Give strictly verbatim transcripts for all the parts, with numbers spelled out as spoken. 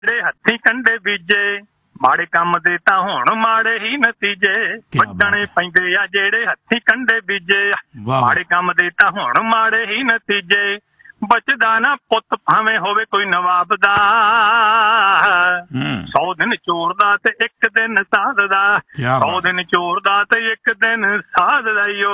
ਜਿਹੜੇ ਹੱਥੀਂ ਕੰਡੇ ਬੀਜੇ ਮਾੜੇ ਕੰਮ ਦੇ ਤਾਂ ਹੁਣ ਮਾੜੇ ਹੀ ਨਤੀਜੇ ਵੱਢਣੇ ਪੈਂਦੇ ਆ ਜਿਹੜੇ ਹੱਥੀਂ ਕੰਡੇ ਬੀਜੇ ਮਾੜੇ ਕੰਮ ਦੇ ਤਾਂ ਹੁਣ ਮਾੜੇ ਹੀ ਨਤੀਜੇ ਬਚਦਾ ਨਾ ਪੁੱਤ ਭਾਵੇਂ ਹੋਵੇ ਕੋਈ ਨਵਾਬ ਦਾ ਸੌ ਦਿਨ ਚੋਰ ਦਾ ਤੇ ਇੱਕ ਦਿਨ ਸਾਧ ਦਾ ਸੌ ਦਿਨ ਚੋਰ ਦਾ ਤੇ ਇੱਕ ਦਿਨ ਸਾਧ ਦਾ ਓ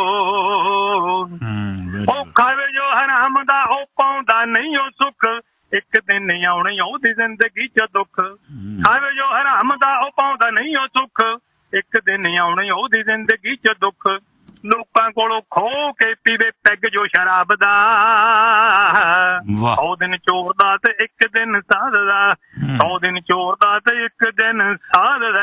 ਉਹ ਖਾਵੇ ਜੋ ਹਰਾਮ ਦਾ ਉਹ ਪਾਉਂਦਾ ਨਹੀਂ ਉਹ ਸੁੱਖ ਇੱਕ ਦਿਨ ਆਉਣੀ ਉਹਦੀ ਜ਼ਿੰਦਗੀ ਚ ਦੁੱਖ ਖਾਵੇ ਜੋ ਹਰਾਮ ਦਾ ਉਹ ਪਾਉਂਦਾ ਨਹੀਂ ਉਹ ਸੁੱਖ ਇੱਕ ਦਿਨ ਆਉਣੀ ਉਹਦੀ ਜ਼ਿੰਦਗੀ ਚ ਦੁੱਖ ਲੋਕਾਂ ਕੋਲੋਂ ਖੋ ਕੇ ਪੀਵੇ ਪੈਗ ਜੋ ਸ਼ਰਾਬ ਦਾ ਸੌ ਦਿਨ ਚੋਰ ਦਾ ਤੇ ਇੱਕ ਦਿਨ ਸਾਧ ਦਾ ਸੌ ਦਿਨ ਚੋਰ ਦਾ ਤੇ ਇੱਕ ਦਿਨ ਸਾਧ ਦਾ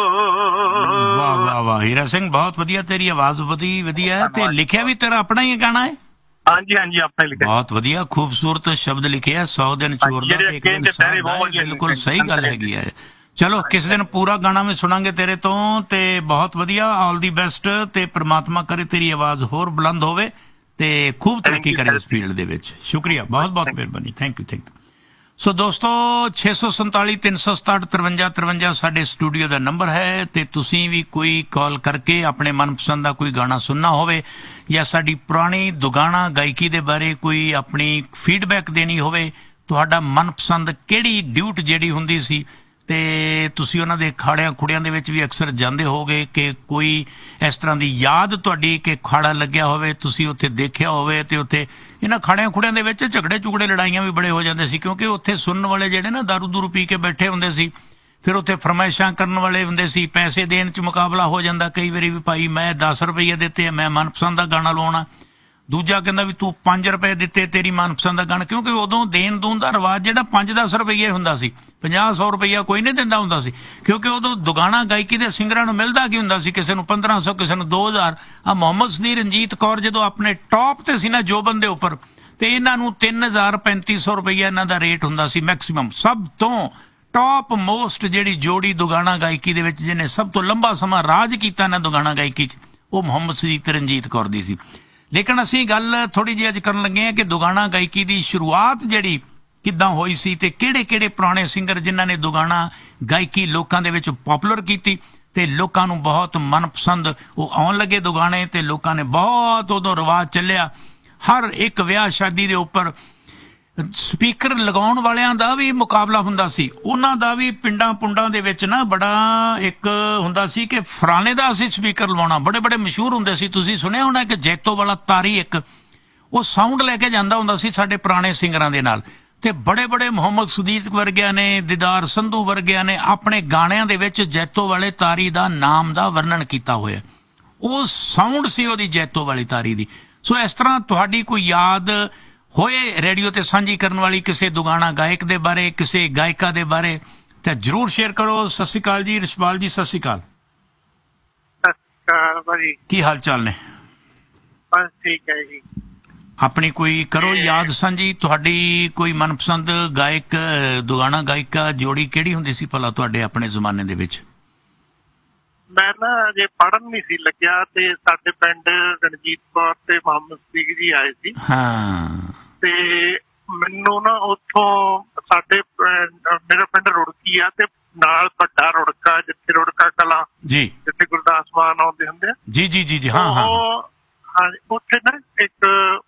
ਵਾਹ ਵਾਹ ਵਾਹ ਹੀਰਾ ਸਿੰਘ ਬਹੁਤ ਵਧੀਆ ਤੇਰੀ ਆਵਾਜ਼ ਵਧੀ ਵਧੀਆ ਤੇ ਲਿਖਿਆ ਵੀ ਤੇਰਾ ਆਪਣਾ ਹੀ ਗਾਣਾ ਹੈ ਹਾਂਜੀ ਹਾਂਜੀ ਆਪਣੇ ਲਿਖਿਆ ਬਹੁਤ ਵਧੀਆ ਖੂਬਸੂਰਤ ਸ਼ਬਦ ਲਿਖੇ ਆ ਸੌ ਦਿਨ ਚੋਰ ਦਾ ਇੱਕ ਦਿਨ ਸਾਧ ਦਾ ਬਿਲਕੁਲ ਸਹੀ ਗੱਲ ਹੈਗੀ ਹੈ ਚਲੋ ਕਿਸ ਦਿਨ ਪੂਰਾ ਗਾਣਾ ਵੀ ਸੁਣਾਂਗੇ ਤੇਰੇ ਤੋਂ ਤੇ ਬਹੁਤ ਵਧੀਆ ਆਲ ਦੀ ਬੈਸਟ ਤੇ ਪ੍ਰਮਾਤਮਾ ਕਰੇ ਤੇਰੀ ਆਵਾਜ਼ ਹੋਰ ਬੁਲੰਦ ਹੋਵੇ ਤੇ ਖੂਬ ਤਰੱਕੀ ਕਰੇ ਇਸ ਫੀਲਡ ਦੇ ਵਿੱਚ ਸ਼ੁਕਰੀਆ ਬਹੁਤ ਬਹੁਤ ਮਿਹਰਬਾਨੀ thank you thank you so ਦੋਸਤੋ ਛੇ ਸੌ ਸੰਤਾਲੀ ਤਿੰਨ ਸੌ ਸਤਾਹਠ ਤਰਵੰਜਾ ਤਰਵੰਜਾ ਸਾਡੇ ਸਟੂਡੀਓ ਦਾ ਨੰਬਰ ਹੈ ਤੇ ਤੁਸੀਂ ਵੀ ਕੋਈ ਕਾਲ ਕਰਕੇ ਆਪਣੇ ਮਨਪਸੰਦ ਦਾ ਕੋਈ ਗਾਣਾ ਸੁਣਨਾ ਹੋਵੇ ਜਾਂ ਸਾਡੀ ਪੁਰਾਣੀ ਦੁਗਾਣਾ ਗਾਇਕੀ ਦੇ ਬਾਰੇ ਕੋਈ ਆਪਣੀ ਫੀਡਬੈਕ ਦੇਣੀ ਹੋਵੇ ਤੁਹਾਡਾ ਮਨਪਸੰਦ ਕਿਹੜੀ ਡਿਊਟ ਜਿਹੜੀ ਹੁੰਦੀ ਸੀ ਤੇ ਤੁਸੀਂ ਉਹਨਾਂ ਦੇ ਅਖਾੜਿਆਂ ਖੁੜਿਆਂ ਦੇ ਵਿੱਚ ਵੀ ਅਕਸਰ ਜਾਂਦੇ ਹੋਗੇ ਕਿ ਕੋਈ ਇਸ ਤਰ੍ਹਾਂ ਦੀ ਯਾਦ ਤੁਹਾਡੀ ਕਿ ਅਖਾੜਾ ਲੱਗਿਆ ਹੋਵੇ ਤੁਸੀਂ ਉੱਥੇ ਦੇਖਿਆ ਹੋਵੇ ਤੇ ਉੱਥੇ ਇਹਨਾਂ ਅਖਾੜਿਆਂ ਖੁੜਿਆਂ ਦੇ ਵਿੱਚ ਝਗੜੇ ਝੁਗੜੇ ਲੜਾਈਆਂ ਵੀ ਬੜੇ ਹੋ ਜਾਂਦੇ ਸੀ ਕਿਉਂਕਿ ਉੱਥੇ ਸੁਣਨ ਵਾਲੇ ਜਿਹੜੇ ਨਾ ਦਾਰੂ ਦੂਰੂ ਪੀ ਕੇ ਬੈਠੇ ਹੁੰਦੇ ਸੀ ਫਿਰ ਉੱਥੇ ਫਰਮਾਇਸ਼ਾਂ ਕਰਨ ਵਾਲੇ ਹੁੰਦੇ ਸੀ ਪੈਸੇ ਦੇਣ 'ਚ ਮੁਕਾਬਲਾ ਹੋ ਜਾਂਦਾ ਕਈ ਵਾਰੀ ਵੀ ਭਾਈ ਮੈਂ ਦਸ ਰੁਪਈਏ ਦਿੱਤੇ ਮੈਂ ਮਨਪਸੰਦ ਦਾ ਗਾਣਾ ਲਾਉਣਾ ਦੂਜਾ ਕਹਿੰਦਾ ਵੀ ਤੂੰ ਪੰਜ ਰੁਪਏ ਦਿੱਤੇ ਤੇਰੀ ਮਨਪਸੰਦ ਦਾ ਗਾਣਾ ਕਿਉਂਕਿ ਉਦੋਂ ਦੇਣ ਦੂਣ ਦਾ ਰਿਵਾਜ ਜਿਹੜਾ ਪੰਜ ਦਸ ਰੁਪਈਏ ਹੁੰਦਾ ਸੀ ਪੰਜਾਹ ਸੌ ਰੁਪਈਆ ਕੋਈ ਨਹੀਂ ਦਿੰਦਾ ਹੁੰਦਾ ਸੀ ਕਿਉਂਕਿ ਉਦੋਂ ਦੁਗਾਣਾ ਗਾਇਕੀ ਦੇ ਸਿੰਗਰਾਂ ਨੂੰ ਮਿਲਦਾ ਕੀ ਹੁੰਦਾ ਸੀ ਕਿਸੇ ਨੂੰ ਪੰਦਰਾਂ ਸੌ ਕਿਸੇ ਨੂੰ ਦੋ ਹਜ਼ਾਰ ਆ ਮੁਹੰਮਦ ਸਦੀਰ ਰਣਜੀਤ ਕੌਰ ਜਦੋਂ ਆਪਣੇ ਟੌਪ ਤੇ ਸੀ ਨਾ ਜੋਬਨ ਦੇ ਉੱਪਰ ਤੇ ਇਹਨਾਂ ਨੂੰ ਤਿੰਨ ਹਜ਼ਾਰ ਪੈਂਤੀ ਸੌ ਰੁਪਈਆ ਇਹਨਾਂ ਦਾ ਰੇਟ ਹੁੰਦਾ ਸੀ ਮੈਕਸੀਮਮ ਸਭ ਤੋਂ ਟੌਪ ਮੋਸਟ ਜਿਹੜੀ ਜੋੜੀ ਦੁਗਾਣਾ ਗਾਇਕੀ ਦੇ ਵਿੱਚ ਜਿਹਨੇ ਸਭ ਤੋਂ ਲੰਬਾ ਸਮਾਂ ਰਾਜ ਕੀਤਾ ਨਾ ਦੁਗਾਣਾ ਗਾਇਕੀ 'ਚ ਉਹ ਮੁਹੰਮਦ ਸਦੀਰ ਤੇ ਰਣਜੀਤ ਕੌਰ ਦੀ ਸੀ ਲੇਕਿਨ ਅਸੀਂ ਗੱਲ ਥੋੜ੍ਹੀ ਜਿਹੀ ਅੱਜ ਕਰਨ ਲੱਗੇ ਹਾਂ ਕਿ ਦੁਗਾਣਾ ਗਾਇਕੀ ਦੀ ਸ਼ੁਰੂਆਤ ਜਿਹੜੀ ਕਿੱਦਾਂ ਹੋਈ ਸੀ ਤੇ ਕਿਹੜੇ ਕਿਹੜੇ ਪੁਰਾਣੇ ਸਿੰਗਰ ਜਿਨ੍ਹਾਂ ਨੇ ਦੁਗਾਣਾ ਗਾਇਕੀ ਲੋਕਾਂ ਦੇ ਵਿੱਚ ਪੋਪੂਲਰ ਕੀਤੀ ਤੇ ਲੋਕਾਂ ਨੂੰ ਬਹੁਤ ਮਨਪਸੰਦ ਉਹ ਆਉਣ ਲੱਗੇ ਦੁਗਾਣੇ ਤੇ ਲੋਕਾਂ ਨੇ ਬਹੁਤ ਉਦੋਂ ਰਿਵਾਜ ਚੱਲਿਆ ਹਰ ਇੱਕ ਵਿਆਹ ਸ਼ਾਦੀ ਦੇ ਉੱਪਰ ਸਪੀਕਰ ਲਗਾਉਣ ਵਾਲਿਆਂ ਦਾ ਵੀ ਮੁਕਾਬਲਾ ਹੁੰਦਾ ਸੀ ਉਹਨਾਂ ਦਾ ਵੀ ਪਿੰਡਾਂ ਪੁੰਡਾਂ ਦੇ ਵਿੱਚ ਨਾ ਬੜਾ ਇੱਕ ਹੁੰਦਾ ਸੀ ਕਿ ਫਲਾਣੇ ਦਾ ਅਸੀਂ ਸਪੀਕਰ ਲਵਾਉਣਾ ਬੜੇ ਬੜੇ ਮਸ਼ਹੂਰ ਹੁੰਦੇ ਸੀ ਤੁਸੀਂ ਸੁਣਿਆ ਹੋਣਾ ਕਿ ਜੈਤੋ ਵਾਲਾ ਤਾਰੀ ਇੱਕ ਉਹ ਸਾਊਂਡ ਲੈ ਕੇ ਜਾਂਦਾ ਹੁੰਦਾ ਸੀ ਸਾਡੇ ਪੁਰਾਣੇ ਸਿੰਗਰਾਂ ਦੇ ਨਾਲ ਤੇ ਬੜੇ ਬੜੇ ਮੁਹੰਮਦ ਸਦੀਕ ਵਰਗਿਆਂ ਨੇ ਦੀਦਾਰ ਸੰਧੂ ਵਰਗਿਆਂ ਨੇ ਆਪਣੇ ਗਾਣਿਆਂ ਦੇ ਵਿੱਚ ਜੈਤੋ ਵਾਲੇ ਤਾਰੀ ਦਾ ਨਾਮ ਦਾ ਵਰਣਨ ਕੀਤਾ ਹੋਇਆ ਉਹ ਸਾਊਂਡ ਸੀ ਉਹਦੀ ਜੈਤੋ ਵਾਲੀ ਤਾਰੀ ਦੀ ਸੋ ਇਸ ਤਰ੍ਹਾਂ ਤੁਹਾਡੀ ਕੋਈ ਯਾਦ ਹੋਏ ਰੇਡੀਓ ਤੇ ਸਾਂਝੀ ਕਰਨ ਵਾਲੀ ਕਿਸੇ ਦੁਗਾਣਾ ਗਾਇਕ ਦੇ ਬਾਰੇ ਕਿਸੇ ਗਾਇਕਾ ਦੇ ਬਾਰੇ ਤਾਂ ਜਰੂਰ ਸ਼ੇਅਰ ਕਰੋ ਸਤਿ ਸ਼੍ਰੀ ਅਕਾਲ ਜੀ ਰਿਸ਼ਪਾਲ ਜੀ ਸਤਿ ਸ਼੍ਰੀ ਅਕਾਲ ਸਤਿ ਸ਼੍ਰੀ ਅਕਾਲ ਭਾਜੀ ਕੀ ਹਾਲ ਚਾਲ ਨੇ ਬਸ ਠੀਕ ਹੈ ਜੀ ਆਪਣੀ ਕੋਈ ਕਰੋ ਯਾਦ ਸਾਂਝੀ ਤੁਹਾਡੀ ਕੋਈ ਮਨਪਸੰਦ ਗਾਇਕ ਦੁਗਾਣਾ ਗਾਇਕਾ ਜੋੜੀ ਕਿਹੜੀ ਹੁੰਦੀ ਸੀ ਭਲਾ ਤੁਹਾਡੇ ਆਪਣੇ ਜ਼ਮਾਨੇ ਦੇ ਵਿੱਚ ਮੈਂ ਨਾ ਜੇ ਪੜ੍ਹਨ ਨਹੀਂ ਸੀ ਲੱਗਿਆ ਤੇ ਸਾਡੇ ਪਿੰਡ ਰਣਜੀਤ ਕੌਰ ਤੇ ਮੁਹੰਮਦ ਸਦੀਕ ਜੀ ਆਏ ਸੀ ਹਾਂ ਤੇ ਮੈਨੂੰ ਨਾ ਉੱਥੋਂ ਸਾਡੇ ਮੇਰਾ ਪਿੰਡ ਰੁੜਕੀ ਆ ਤੇ ਨਾਲ ਵੱਡਾ ਰੁੜਕਾ ਜਿੱਥੇ ਰੁੜਕਾ ਕਲਾਂ ਜੀ ਜਿੱਥੇ ਗੁਰਦਾਸ ਮਾਨ ਆਉਂਦੇ ਹੁੰਦੇ ਆ ਜੀ ਜੀ ਜੀ ਜੀ ਹਾਂ ਹਾਂ ਹਾਂ ਉੱਥੇ ਨਾ ਇੱਕ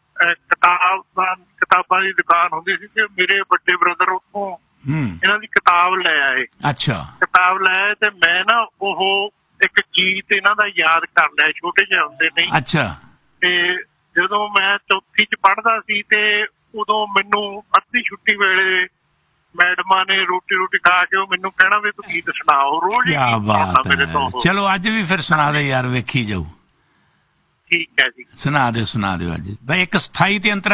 ਕਿਤਾਬ ਕਿਤਾਬਾਂ ਦੀ ਦੁਕਾਨ ਹੁੰਦੀ ਸੀ ਤੇ ਮੇਰੇ ਵੱਡੇ ਬ੍ਰਦਰ ਉੱਥੋਂ ਇਹਨਾਂ ਦੀ ਕਿਤਾਬ ਲੈ ਆਏ ਅੱਛਾ ਕਿਤਾਬ ਲੈ ਆਏ ਤੇ ਮੈਂ ਨਾ ਉਹ ਇੱਕ ਗੀਤ ਇਹਨਾਂ ਦਾ ਯਾਦ ਕਰ ਲਿਆ ਛੋਟੇ ਜਿਹੇ ਹੁੰਦੇ ਨੇ ਅੱਛਾ ਤੇ ਜਦੋਂ ਮੈਂ ਚੌਥੀ ਚ ਪੜ੍ਹਦਾ ਸੀ ਤੇ ਉਦੋਂ ਮੈਨੂੰ ਅੱਧੀ ਛੁੱਟੀ ਵੇਲੇ ਮੈਡਮਾਂ ਨੇ ਰੋਟੀ ਰੋਟੀ ਖਾ ਕੇ ਉਹ ਮੈਨੂੰ ਕਹਿਣਾ ਵੀ ਤੂੰ ਗੀਤ ਸੁਣਾਓ ਰੋਜ਼ ਕੀ ਬਾਤ ਹੈ ਚਲੋ ਅੱਜ ਵੀ ਫਿਰ ਸੁਣਾ ਦੇ ਯਾਰ ਵੇਖੀ ਜਾਊ ਠੀਕ ਹੈ ਜੀ ਸੁਣਾ ਦਿਓ ਸੁਣਾ ਦਿਓ ਅੱਜ ਬਈ ਇੱਕ ਸਥਾਈ ਤੇ ਅੰਤਰ